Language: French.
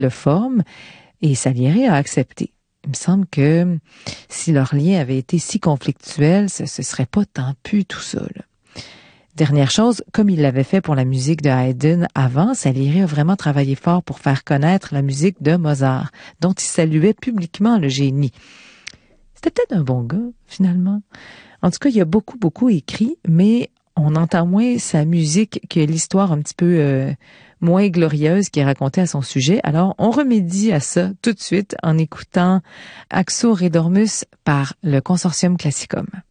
le forme et Salieri a accepté. Il me semble que si leur lien avait été si conflictuel, ce serait pas tant pu tout ça, là. Dernière chose, comme il l'avait fait pour la musique de Haydn avant, Salieri a vraiment travaillé fort pour faire connaître la musique de Mozart, dont il saluait publiquement le génie. C'était peut-être un bon gars, finalement. En tout cas, il a beaucoup écrit, mais on entend moins sa musique que l'histoire un petit peu moins glorieuse qui est racontée à son sujet. Alors, on remédie à ça tout de suite en écoutant Axo Redormus par le Consortium Classicum.